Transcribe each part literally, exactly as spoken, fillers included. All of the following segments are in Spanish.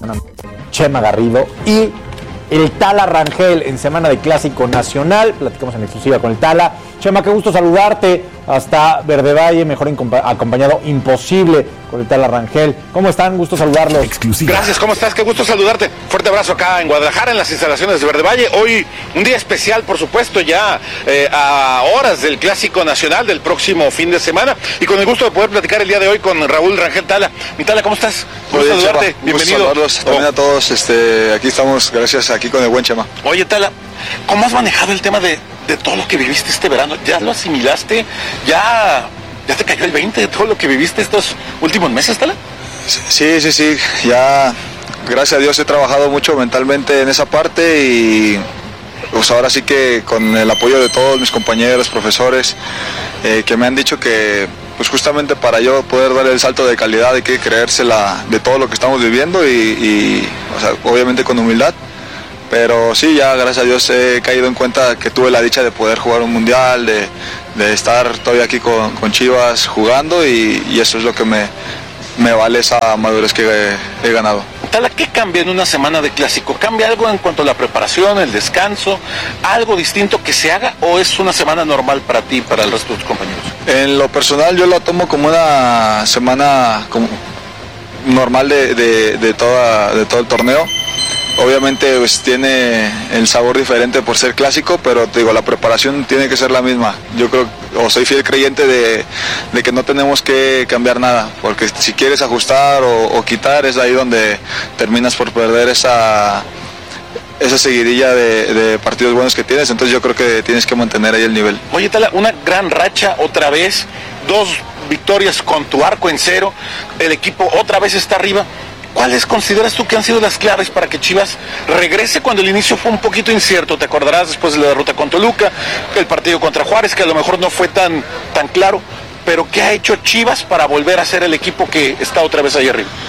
Chema Garrido y el Tala Rangel en semana de Clásico Nacional. Platicamos en exclusiva con el Tala. Chema, qué gusto saludarte hasta Verde Valle, mejor acompañado imposible con el Tala Rangel. ¿Cómo están? Gusto saludarlos. Exclusiva. Gracias, ¿cómo estás? Qué gusto saludarte. Fuerte abrazo acá en Guadalajara, en las instalaciones de Verde Valle. Hoy un día especial, por supuesto, ya eh, a horas del Clásico Nacional del próximo fin de semana. Y con el gusto de poder platicar el día de hoy con Raúl Rangel Tala. Mi Tala, ¿cómo estás? Gusto bien, saludarte. Chema. Bienvenido. Saludarlos también oh. a todos. Este, aquí estamos, gracias, aquí con el buen Chema. Oye, Tala, ¿cómo has manejado el tema de, de todo lo que viviste este verano? ¿Ya lo asimilaste? ¿Ya, ya te cayó el veinte de todo lo que viviste estos últimos meses, Tala? Sí, sí, sí. Ya, gracias a Dios, he trabajado mucho mentalmente en esa parte y pues ahora sí que con el apoyo de todos mis compañeros, profesores, eh, que me han dicho que pues justamente para yo poder dar el salto de calidad hay que creérsela de todo lo que estamos viviendo y, y o sea, obviamente con humildad. Pero sí, ya gracias a Dios he caído en cuenta que tuve la dicha de poder jugar un mundial, de, de estar todavía aquí con, con Chivas jugando y, y eso es lo que me, me vale esa madurez que he, he ganado. Tala, ¿qué cambia en una semana de Clásico? ¿Cambia algo en cuanto a la preparación, el descanso? ¿Algo distinto que se haga o es una semana normal para ti y para el resto de tus compañeros? En lo personal yo la tomo como una semana como normal de, de, de, toda, de todo el torneo. Obviamente pues tiene el sabor diferente por ser clásico, pero te digo, la preparación tiene que ser la misma. Yo creo, o soy fiel creyente de, de que no tenemos que cambiar nada, porque si quieres ajustar o, o quitar es ahí donde terminas por perder esa, esa seguidilla de, de partidos buenos que tienes, entonces yo creo que tienes que mantener ahí el nivel. Oye, Tala, una gran racha otra vez, dos victorias con tu arco en cero, el equipo otra vez está arriba. ¿Cuáles consideras tú que han sido las claves para que Chivas regrese cuando el inicio fue un poquito incierto? Te acordarás después de la derrota con Toluca, el partido contra Juárez, que a lo mejor no fue tan, tan claro, pero ¿qué ha hecho Chivas para volver a ser el equipo que está otra vez ahí arriba?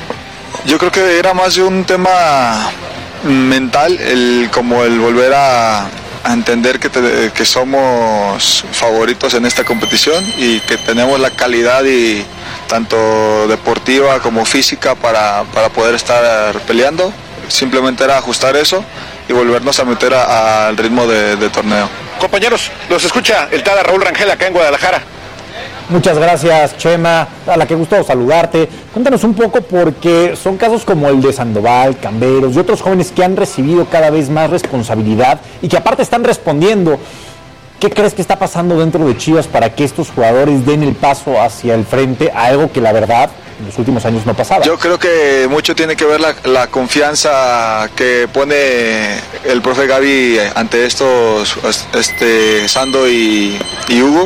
Yo creo que era más de un tema mental, el como el volver a, a entender que, te, que somos favoritos en esta competición y que tenemos la calidad y tanto deportiva como física para, para poder estar peleando. Simplemente era ajustar eso y volvernos a meter al ritmo de, de torneo. Compañeros, los escucha el Tala Raúl Rangel acá en Guadalajara. Muchas gracias, Chema. Tala, qué gusto saludarte. Cuéntanos un poco, porque son casos como el de Sandoval, Camberos y otros jóvenes que han recibido cada vez más responsabilidad y que aparte están respondiendo. ¿Qué crees que está pasando dentro de Chivas para que estos jugadores den el paso hacia el frente a algo que la verdad en los últimos años no pasaba? Yo creo que mucho tiene que ver la, la confianza que pone el profe Gaby ante estos, este, Sando y, y Hugo.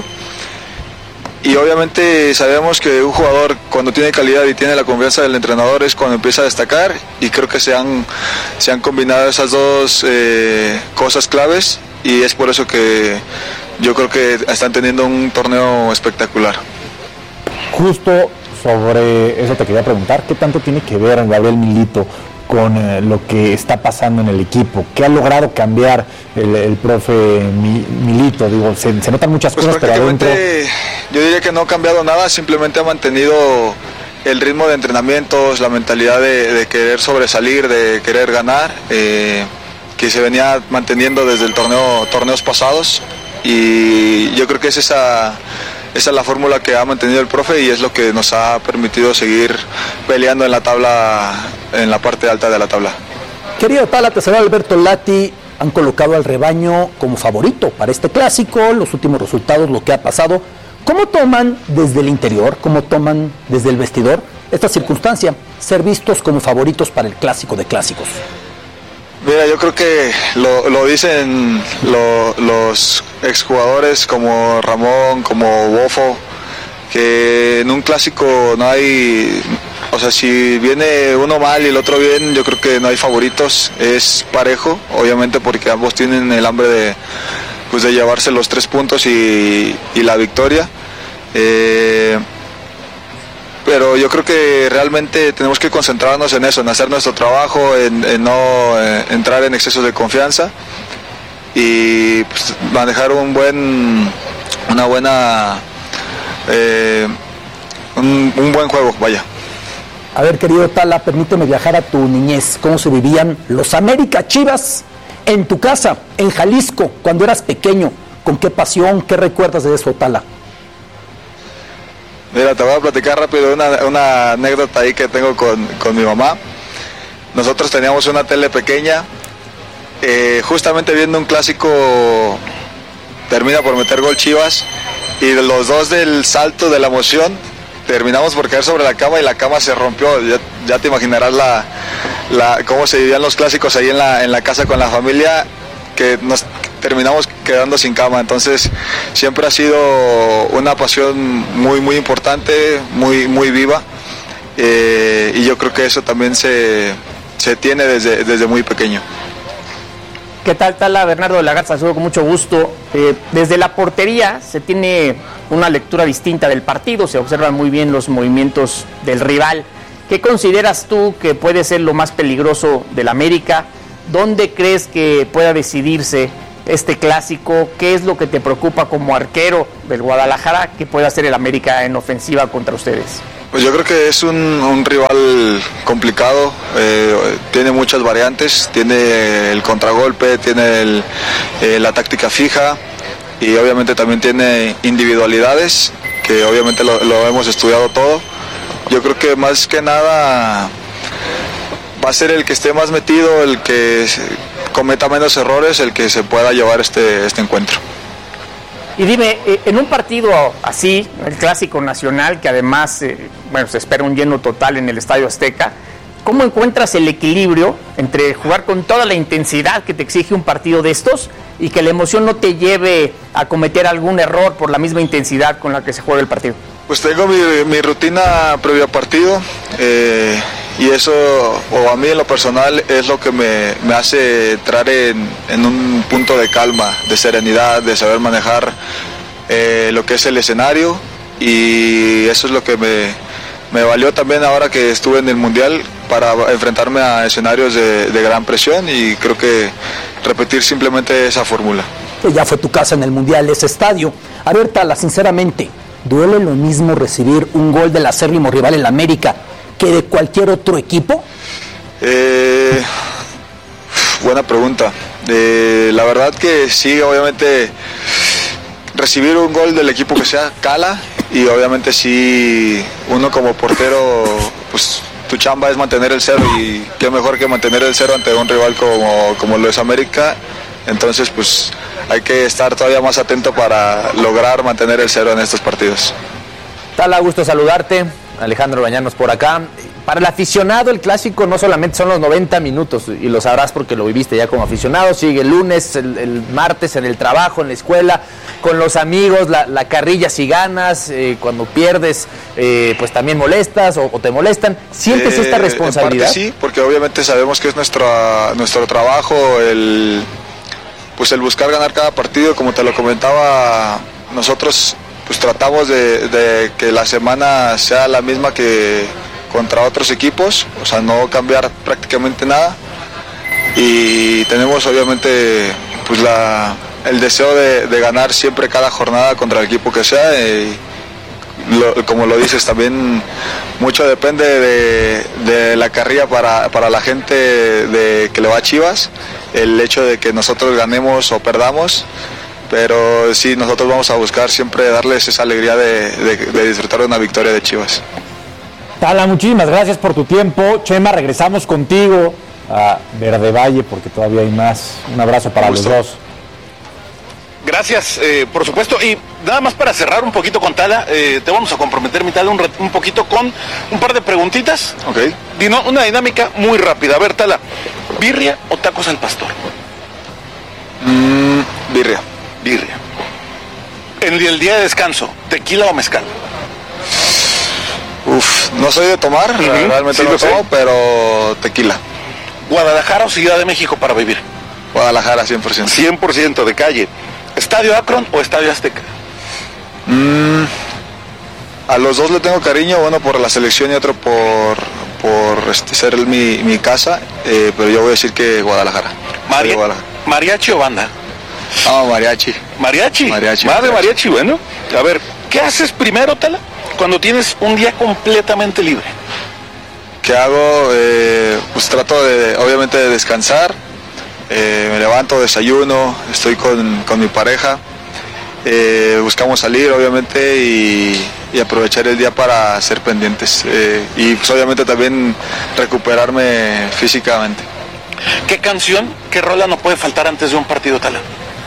Y obviamente sabemos que un jugador cuando tiene calidad y tiene la confianza del entrenador es cuando empieza a destacar, y creo que se han, se han combinado esas dos eh, cosas claves y es por eso que yo creo que están teniendo un torneo espectacular. Justo sobre eso te quería preguntar, ¿qué tanto tiene que ver Gabriel Milito con eh, lo que está pasando en el equipo? ¿Qué ha logrado cambiar el, el profe Mi, Milito? Digo, se, se notan muchas pues cosas, pero adentro... Yo diría que no ha cambiado nada, simplemente ha mantenido el ritmo de entrenamientos, la mentalidad de, de querer sobresalir, de querer ganar, eh, que se venía manteniendo desde el torneo, torneos pasados, y yo creo que es esa... Esa es la fórmula que ha mantenido el profe y es lo que nos ha permitido seguir peleando en la tabla, en la parte alta de la tabla. Querido Tala, te saluda Alberto Lati. Han colocado al rebaño como favorito para este clásico, los últimos resultados, lo que ha pasado. ¿Cómo toman desde el interior, cómo toman desde el vestidor esta circunstancia, ser vistos como favoritos para el clásico de clásicos? Mira, yo creo que lo, lo dicen lo, los exjugadores como Ramón, como Bofo, que en un clásico no hay, o sea, si viene uno mal y el otro bien, yo creo que no hay favoritos, es parejo, obviamente porque ambos tienen el hambre de, pues, de llevarse los tres puntos y, y la victoria. Eh, Pero yo creo que realmente tenemos que concentrarnos en eso, en hacer nuestro trabajo, en, en no en entrar en excesos de confianza y pues, manejar un buen, una buena, eh, un, un buen juego, vaya. A ver, querido Tala, permíteme viajar a tu niñez. ¿Cómo se vivían los América Chivas en tu casa, en Jalisco, cuando eras pequeño? ¿Con qué pasión, qué recuerdas de eso, Tala? Mira, te voy a platicar rápido una, una anécdota ahí que tengo con, con mi mamá. Nosotros teníamos una tele pequeña, eh, justamente viendo un clásico, termina por meter gol Chivas, y los dos del salto de la emoción, terminamos por caer sobre la cama y la cama se rompió. Ya, ya te imaginarás la, la, cómo se vivían los clásicos ahí en la, en la casa con la familia, que nos terminamos quedando sin cama. Entonces siempre ha sido una pasión muy muy importante, muy muy viva, eh, y yo creo que eso también se, se tiene desde, desde muy pequeño. ¿Qué tal, Tala? Bernardo de la Garza, saludo con mucho gusto. Eh, desde la portería se tiene una lectura distinta del partido, se observan muy bien los movimientos del rival. ¿Qué consideras tú que puede ser lo más peligroso del América? ¿Dónde crees que pueda decidirse este clásico? ¿Qué es lo que te preocupa como arquero del Guadalajara que pueda hacer el América en ofensiva contra ustedes? Pues yo creo que es un, un rival complicado, eh, tiene muchas variantes, tiene el contragolpe, tiene el, eh, la táctica fija, y obviamente también tiene individualidades, que obviamente lo, lo hemos estudiado todo. Yo creo que más que nada va a ser el que esté más metido, el que cometa menos errores, el que se pueda llevar este, este encuentro. Y dime, en un partido así, el Clásico Nacional, que además, eh, bueno, se espera un lleno total en el Estadio Azteca, ¿cómo encuentras el equilibrio entre jugar con toda la intensidad que te exige un partido de estos y que la emoción no te lleve a cometer algún error por la misma intensidad con la que se juega el partido? Pues tengo mi, mi rutina previo a partido, eh, y eso, o a mí en lo personal, es lo que me, me hace entrar en, en un punto de calma, de serenidad, de saber manejar eh, lo que es el escenario, y eso es lo que me, me valió también ahora que estuve en el Mundial, para enfrentarme a escenarios de, de gran presión, y creo que repetir simplemente esa fórmula. Ya fue tu casa en el Mundial, ese estadio. A ver, Tala, sinceramente, ¿duele lo mismo recibir un gol del acérrimo rival en la América que de cualquier otro equipo? Eh, buena pregunta. Eh, la verdad que sí, obviamente recibir un gol del equipo que sea cala, y obviamente sí, uno como portero, pues tu chamba es mantener el cero, y qué mejor que mantener el cero ante un rival como, como lo es América. Entonces pues hay que estar todavía más atento para lograr mantener el cero en estos partidos. Tala, gusto saludarte. Alejandro Bañanos por acá. Para el aficionado, el clásico no solamente son los noventa minutos, y lo sabrás porque lo viviste ya como aficionado. Sigue el lunes, el, el martes en el trabajo, en la escuela, con los amigos, la, la carrilla si ganas, eh, cuando pierdes, eh, pues también molestas o, o te molestan. ¿Sientes eh, esta responsabilidad? En parte sí, porque obviamente sabemos que es nuestro, nuestro trabajo el, pues el buscar ganar cada partido. Como te lo comentaba, nosotros pues tratamos de, de que la semana sea la misma que contra otros equipos, o sea, no cambiar prácticamente nada, y tenemos obviamente pues la, el deseo de, de ganar siempre cada jornada contra el equipo que sea, y lo, como lo dices, también mucho depende de, de la carrilla para, para la gente de que le va a Chivas, el hecho de que nosotros ganemos o perdamos. Pero sí, nosotros vamos a buscar siempre darles esa alegría de, de, de disfrutar de una victoria de Chivas. Tala, muchísimas gracias por tu tiempo. Chema, regresamos contigo a Verde Valle porque todavía hay más. Un abrazo para los dos. Gracias, eh, por supuesto. Y nada más para cerrar un poquito con Tala, eh, te vamos a comprometer, mi Tala, un, un poquito con un par de preguntitas. Ok. Dino, una dinámica muy rápida. A ver, Tala, ¿birria o tacos al pastor? Mm, birria. Birria. En el día de descanso, ¿tequila o mezcal? Uf, no soy de tomar, uh-huh. realmente sí, no lo tomo, pero tequila. ¿Guadalajara o Ciudad de México para vivir? Guadalajara, cien por ciento. cien por ciento de calle. ¿Estadio Akron o Estadio Azteca? Mm, a los dos le tengo cariño, uno por la selección y otro por, por este, ser mi, mi casa, eh, pero yo voy a decir que Guadalajara. Maria, Guadalajara. ¿Mariachi o banda? No, mariachi. ¿Mariachi? Mariachi. Más de mariachi, bueno. A ver, ¿qué haces primero, Tala, cuando tienes un día completamente libre? ¿qué hago? Eh, pues trato de, obviamente, de descansar. Eh, me levanto, desayuno, estoy con, con mi pareja. Eh, buscamos salir, obviamente, y, y aprovechar el día para ser pendientes. Eh, y pues obviamente también recuperarme físicamente. ¿Qué canción, qué rola no puede faltar antes de un partido, Tala?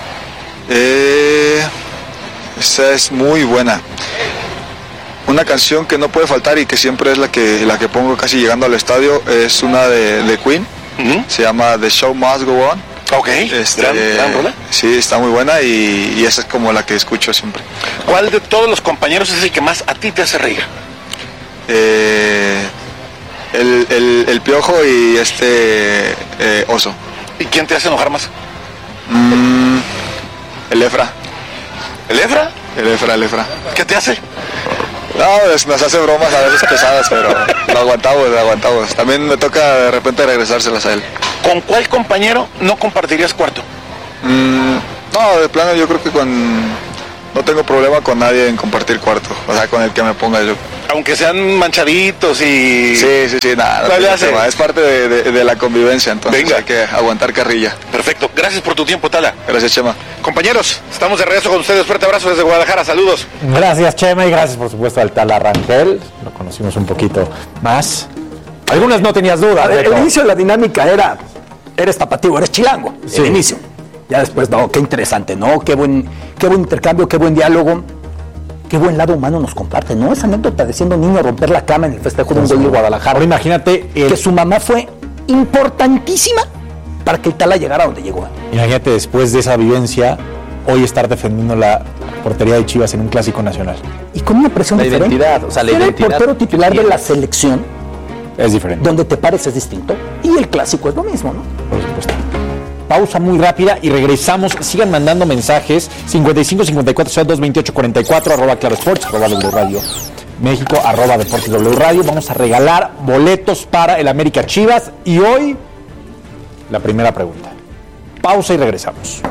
Eh, esa es muy buena. Una canción que no puede faltar y que siempre es la que, la que pongo casi llegando al estadio es una de, de Queen. Uh-huh. Se llama The Show Must Go On. Ok, este, gran, gran rola. Sí, está muy buena y, y esa es como la que escucho siempre. ¿Cuál de todos los compañeros es el que más a ti te hace reír? Eh, el, el, el Piojo y este eh, Oso. ¿Y quién te hace enojar más? Mm, el Efra. ¿El Efra? El Efra, el Efra. ¿Qué te hace? No, pues nos hace bromas a veces pesadas, pero lo aguantamos, lo aguantamos. También me toca de repente regresárselas a él. ¿Con cuál compañero no compartirías cuarto? Mm, no, de plano yo creo que con... No tengo problema con nadie en compartir cuarto, o sea, con el que me ponga yo. Aunque sean manchaditos y... Sí, sí, sí, nada, no no tema. Es parte de, de, de la convivencia, entonces Venga. Hay que aguantar carrilla. Perfecto, gracias por tu tiempo, Tala. Gracias, Chema. Compañeros, estamos de regreso con ustedes, fuerte abrazo desde Guadalajara, saludos. Gracias, Chema, y gracias por supuesto al Tala Rangel, lo conocimos un poquito más. Algunas no tenías dudas. Ver, el inicio de la dinámica era, eres tapatío, eres chilango, sí. El inicio. Ya después, no, qué interesante, ¿no? Qué buen, qué buen intercambio, qué buen diálogo, qué buen lado humano nos comparte, ¿no? Esa anécdota de siendo niño romper la cama en el festejo de un gol de Guadalajara. Ahora imagínate el... que su mamá fue importantísima para que el Tala llegara a donde llegó. Imagínate después de esa vivencia, hoy estar defendiendo la portería de Chivas en un clásico nacional. Y con una presión la diferente. Identidad, o sea, la Era identidad. el portero titular de la selección. Es diferente. Donde te pares es distinto. Y el clásico es lo mismo, ¿no? Por supuesto. Pausa muy rápida y regresamos. Sigan mandando mensajes. cincuenta y cinco cincuenta y cuatro dos veintiocho cuarenta y cuatro, arroba Claro Sports, arroba W Radio México, arroba Deportes W Radio. Vamos a regalar boletos para el América Chivas. Y hoy, la primera pregunta. Pausa y regresamos.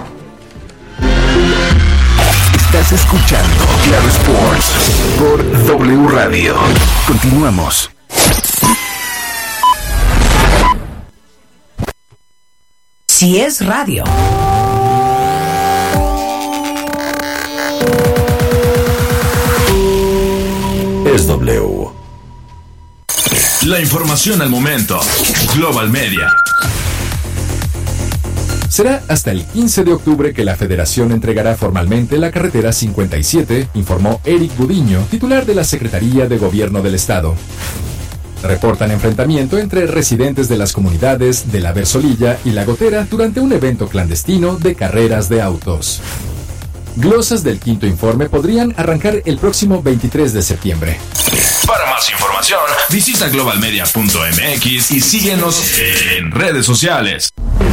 Estás escuchando Claro Sports por W Radio. Continuamos. Si es radio. Es W. La información al momento. Global Media. Será hasta el quince de octubre que la Federación entregará formalmente la carretera cincuenta y siete, informó Eric Budiño, titular de la Secretaría de Gobierno del Estado. Reportan enfrentamiento entre residentes de las comunidades de La Versolilla y La Gotera durante un evento clandestino de carreras de autos. Glosas del quinto informe podrían arrancar el próximo veintitrés de septiembre. Para más información, visita global media punto m x y síguenos en redes sociales.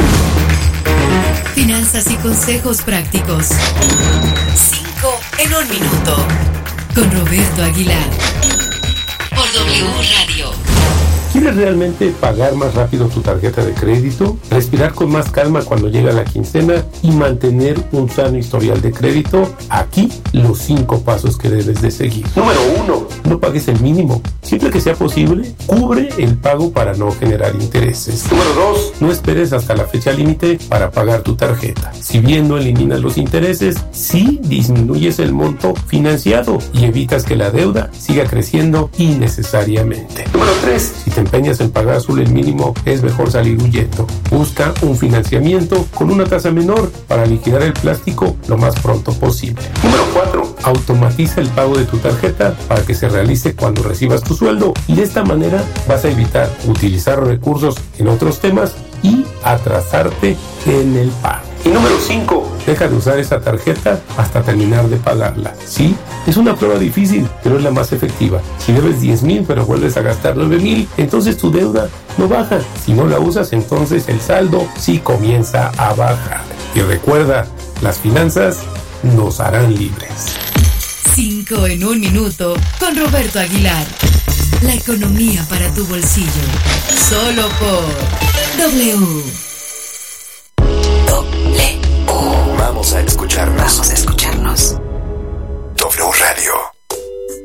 Finanzas y consejos prácticos. Cinco en un minuto. Con Roberto Aguilar. Por W Radio. ¿Quieres realmente pagar más rápido tu tarjeta de crédito? Respirar con más calma cuando llega la quincena y mantener un sano historial de crédito. Aquí los cinco pasos que debes de seguir. Número uno, no pagues el mínimo. Siempre que sea posible, cubre el pago para no generar intereses. Número dos, no esperes hasta la fecha límite para pagar tu tarjeta. Si bien no eliminas los intereses, sí disminuyes el monto financiado y evitas que la deuda siga creciendo innecesariamente. Número tres, si te empeñas en pagar solo el mínimo, es mejor salir huyendo. Busca un financiamiento con una tasa menor para liquidar el plástico lo más pronto posible. Número cuatro, automatiza el pago de tu tarjeta para que se realice cuando recibas tu sueldo y de esta manera vas a evitar utilizar recursos en otros temas y atrasarte en el pago. Y número cinco, deja de usar esa tarjeta hasta terminar de pagarla. Sí, es una prueba difícil, pero es la más efectiva. Si debes diez mil pero vuelves a gastar nueve mil, entonces tu deuda no baja. Si no la usas, entonces el saldo sí comienza a bajar. Y recuerda, las finanzas nos harán libres. Cinco en un minuto con Roberto Aguilar. La economía para tu bolsillo. Solo por W. W. Vamos a escucharnos. Vamos a escucharnos. W Radio.